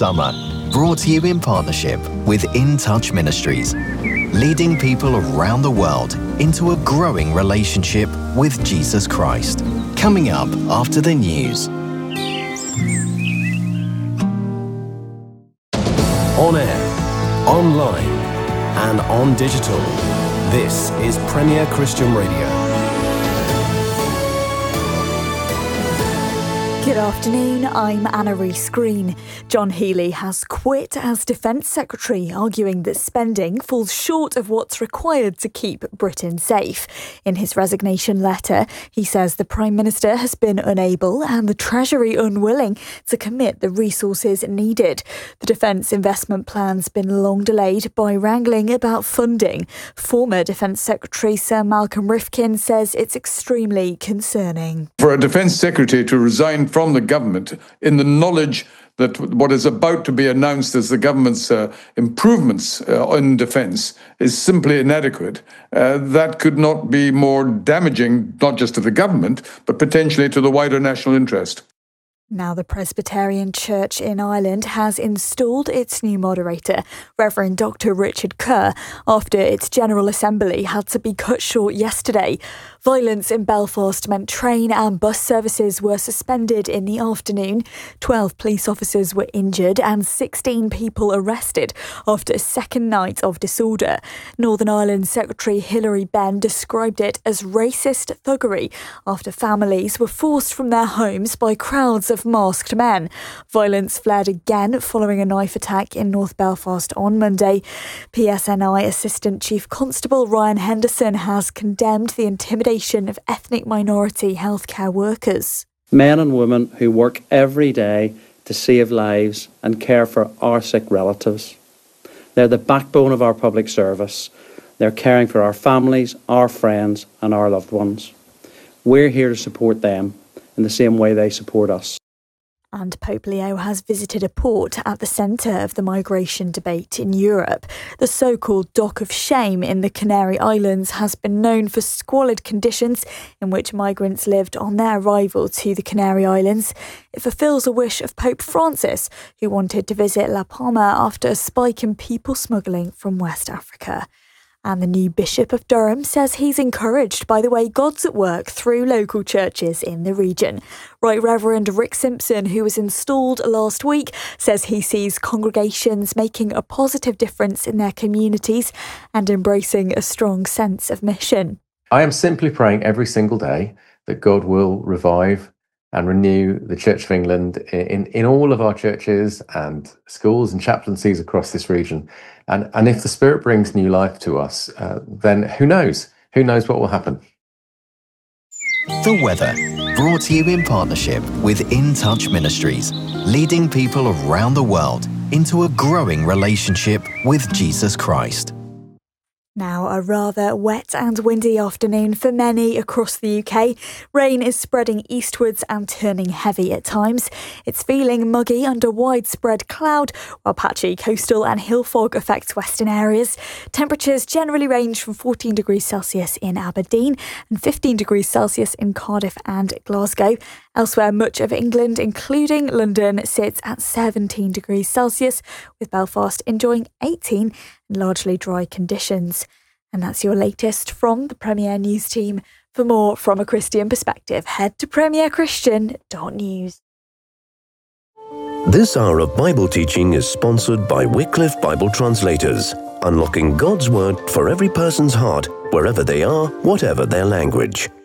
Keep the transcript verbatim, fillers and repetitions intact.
summer, brought to you in partnership with In Touch Ministries, leading people around the world into a growing relationship with Jesus Christ. Coming up after the news. On air, online, and on digital. This is Premier Christian Radio. Good afternoon, I'm Anna Rees-Green. John Healey has quit as Defence Secretary, arguing that spending falls short of what's required to keep Britain safe. In his resignation letter, he says the Prime Minister has been unable and the Treasury unwilling to commit the resources needed. The Defence investment plan's been long delayed by wrangling about funding. Former Defence Secretary Sir Malcolm Rifkin says it's extremely concerning. For a Defence Secretary to resign from the government in the knowledge that what is about to be announced as the government's uh, improvements uh, in defence is simply inadequate, uh, that could not be more damaging, not just to the government, but potentially to the wider national interest. Now, the Presbyterian Church in Ireland has installed its new moderator, Reverend Doctor Richard Kerr, after its General Assembly had to be cut short yesterday. Violence in Belfast meant train and bus services were suspended in the afternoon. Twelve police officers were injured and sixteen people arrested after a second night of disorder. Northern Ireland Secretary Hilary Benn described it as racist thuggery after families were forced from their homes by crowds of masked men. Violence flared again following a knife attack in North Belfast on Monday. P S N I Assistant Chief Constable Ryan Henderson has condemned the intimidation of ethnic minority healthcare workers. Men and women who work every day to save lives and care for our sick relatives. They're the backbone of our public service. They're caring for our families, our friends and our loved ones. We're here to support them in the same way they support us. And Pope Leo has visited a port at the centre of the migration debate in Europe. The so-called Dock of Shame in the Canary Islands has been known for squalid conditions in which migrants lived on their arrival to the Canary Islands. It fulfills a wish of Pope Francis, who wanted to visit La Palma after a spike in people smuggling from West Africa. And the new Bishop of Durham says he's encouraged by the way God's at work through local churches in the region. Right Reverend Rick Simpson, who was installed last week, says he sees congregations making a positive difference in their communities and embracing a strong sense of mission. I am simply praying every single day that God will revive and renew the Church of England in, in all of our churches and schools and chaplaincies across this region. And, and if the Spirit brings new life to us, uh, then who knows? Who knows what will happen? The weather, brought to you in partnership with In Touch Ministries, leading people around the world into a growing relationship with Jesus Christ. Now, a rather wet and windy afternoon for many across the U K. Rain is spreading eastwards and turning heavy at times. It's feeling muggy under widespread cloud, while patchy coastal and hill fog affects western areas. Temperatures generally range from fourteen degrees Celsius in Aberdeen and fifteen degrees Celsius in Cardiff and Glasgow. Elsewhere, much of England, including London, sits at seventeen degrees Celsius, with Belfast enjoying eighteen and largely dry conditions. And that's your latest from the Premier News team. For more from a Christian perspective, head to premier christian dot news. This hour of Bible teaching is sponsored by Wycliffe Bible Translators, unlocking God's Word for every person's heart, wherever they are, whatever their language.